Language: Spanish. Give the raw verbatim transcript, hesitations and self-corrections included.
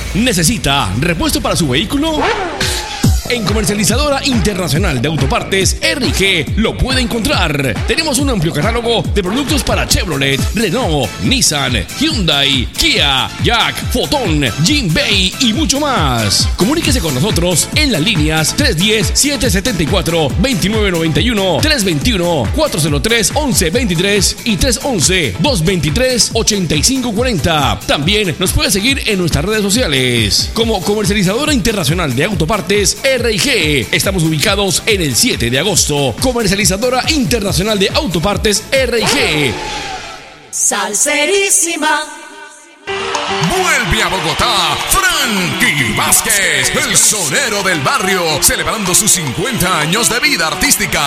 ¿Necesita repuesto para su vehículo? En Comercializadora Internacional de Autopartes R y G lo puede encontrar. Tenemos un amplio catálogo de productos para Chevrolet, Renault, Nissan, Hyundai, Kia, Jack, Foton, Jinbei y mucho más. Comuníquese con nosotros en las líneas tres uno cero, siete siete cuatro, dos nueve nueve uno, tres dos uno, cuatro cero tres, once veintitrés y tres once, dos veintitrés, ochenta y cinco cuarenta. También nos puede seguir en nuestras redes sociales como Comercializadora Internacional de Autopartes R y G. Estamos ubicados en el siete de agosto. Comercializadora Internacional de Autopartes R y G. Salserísima. Vuelve a Bogotá, Frankie Vázquez, el sonero del barrio, celebrando sus cincuenta años de vida artística.